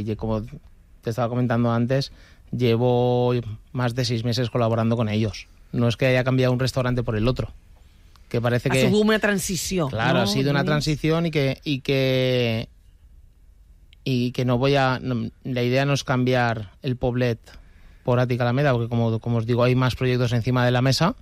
que, como te estaba comentando antes, llevo más de 6 meses colaborando con ellos. No es que haya cambiado un restaurante por el otro. Que parece que... Ha sigut una transició. Claro, ¿no? ha sido una transición y que no voy a... La idea no es cambiar el Poblet por Àtica Alameda, porque como os digo, hay más proyectos encima de la mesa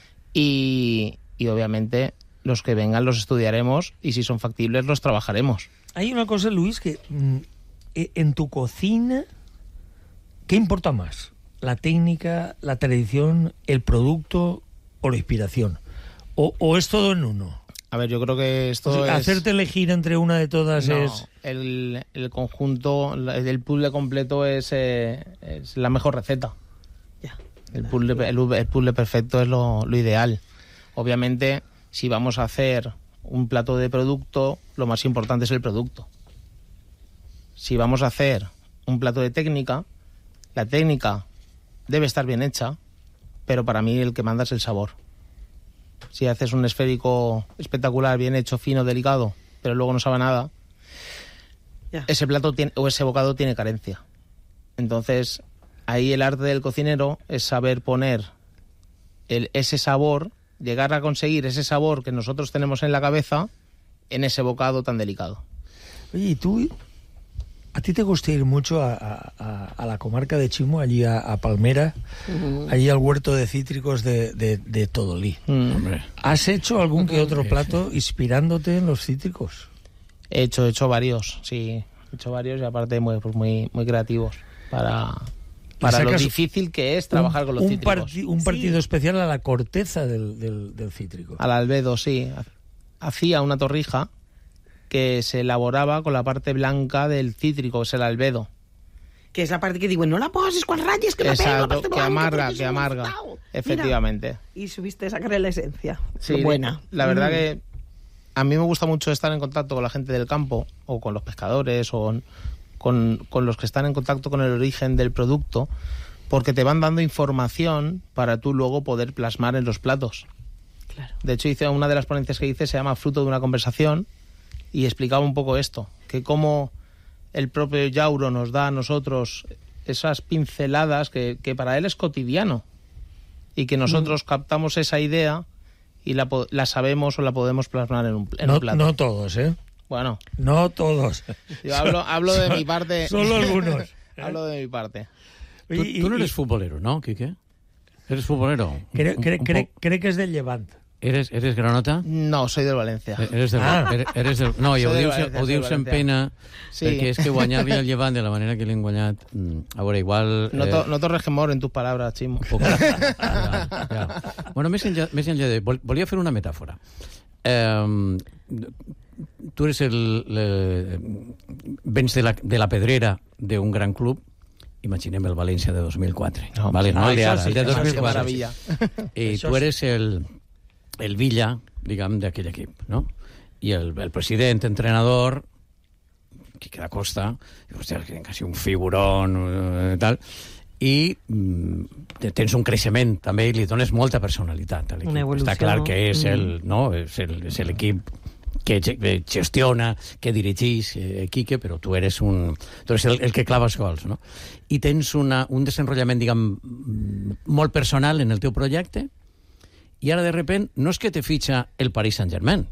y obviamente los que vengan los estudiaremos y si son factibles los trabajaremos. Hay una cosa, Luis, que en tu cocina, ¿qué importa más? ¿La técnica, la tradición, el producto o la inspiración? ¿O es todo en uno? A ver, yo creo que esto es... Hacerte elegir entre una de todas es... El conjunto, el puzzle completo es la mejor receta. Ya. El puzzle perfecto es lo ideal. Obviamente, si vamos a hacer un plato de producto, lo más importante es el producto. Si vamos a hacer un plato de técnica, la técnica debe estar bien hecha, pero para mí el que manda es el sabor. Si haces un esférico espectacular, bien hecho, fino, delicado, pero luego no sabe nada, ese plato o ese bocado tiene carencia. Entonces, ahí el arte del cocinero es saber poner ese sabor, llegar a conseguir ese sabor que nosotros tenemos en la cabeza en ese bocado tan delicado. Oye, ¿y tú? ¿A ti te gusta ir mucho a la comarca de Chimo, allí a Palmera, allí al huerto de cítricos de Todolí? Hombre. ¿Has hecho algún que otro plato inspirándote en los cítricos? He hecho varios, sí. He hecho varios y aparte muy creativos para lo difícil que es trabajar con los cítricos. Un partido especial a la corteza del cítrico. Al albedo, sí. Hacía una torrija que se elaboraba con la parte blanca del cítrico, que es el albedo. Que es la parte que digo, no la poses quan ratlles, que exacto, que amarga. Efectivamente. Y subiste a sacarle la esencia. Sí, buena. La verdad que a mí me gusta mucho estar en contacto con la gente del campo, o con los pescadores, o con los que están en contacto con el origen del producto, porque te van dando información para tú luego poder plasmar en los platos. Claro. De hecho, una de las ponencias que hice se llama Fruto de una conversación, y explicaba un poco esto, que cómo el propio Yauro nos da a nosotros esas pinceladas que para él es cotidiano, y que nosotros captamos esa idea y la sabemos o la podemos plasmar en un plato. No todos, ¿eh? Bueno. No todos. Yo hablo de mi parte. Solo algunos. Hablo de mi parte. Tú no eres futbolero, ¿no, Quique? ¿Eres futbolero? Cree que és del Llevant. Eres granota? No, soy del València. Eres del... No, i ho dius en pena, sí. Perquè és que guanyar-li al Llevant de la manera que l'hem guanyat... A veure, igual... No torres gemor en tus palabras, Chimo. Ja. Bueno, més enllà de... Volia fer una metàfora. Tu eres vens de la pedrera d'un gran club, imaginem el València de 2004. No, vale, no el de ara, sí, el de 2004. Maravilla. I tu eres el Villa, diguem, d'aquell equip, no? I el president, entrenador, Quique da Costa, hòstia, quasi un figurón, tal, i tens un creixement, també, i li dones molta personalitat a l'equip. Una evolució. Està clar que és l'equip que gestiona, que dirigís Quique, però tu eres el que clava els gols, no? I tens un desenrotllament, diguem, molt personal en el teu projecte, i ara de repente no és que te fitxa el Paris Saint-Germain,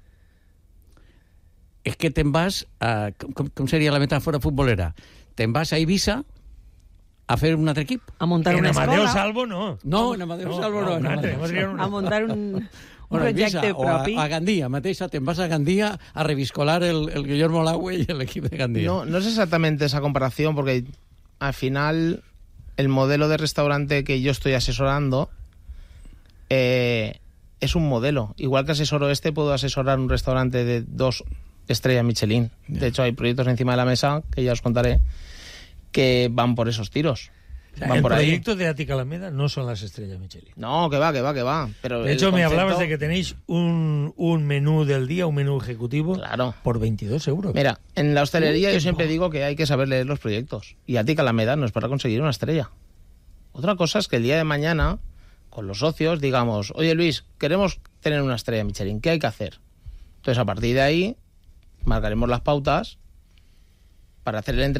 és que te'n vas a... Com seria la metàfora futbolera? Te'n vas a Eivissa a fer un altre equip. A muntar una escola. En Amadeu Salvo no. No, en Amadeu Salvo no. A muntar un projecte propi. O a Gandia mateixa, te'n vas a Gandia a reviscolar el Guillermo Lagüe y el equipo de Gandia. No es exactamente esa comparación, porque al final el modelo de restaurante que yo estoy asesorando es un modelo. Igual que asesoro puedo asesorar un restaurante de 2 estrellas Michelin. De hecho, hay proyectos encima de la mesa, que ya os contaré, que van por esos tiros. O sea, el proyecto de Àtica Alameda no son las estrellas Michelin. No, que va. Pero de hecho, me hablabas de que tenéis un menú del día, un menú ejecutivo, claro, por 22 euros. Mira, en la hostelería yo siempre digo que hay que saber leer los proyectos. Y Àtica Alameda no es para conseguir una estrella. Otra cosa es que el día de mañana, con los socios, digamos, oye Luis, queremos tener una estrella Michelin, ¿qué hay que hacer? Entonces, a partir de ahí, marcaremos las pautas para hacer el entrenamiento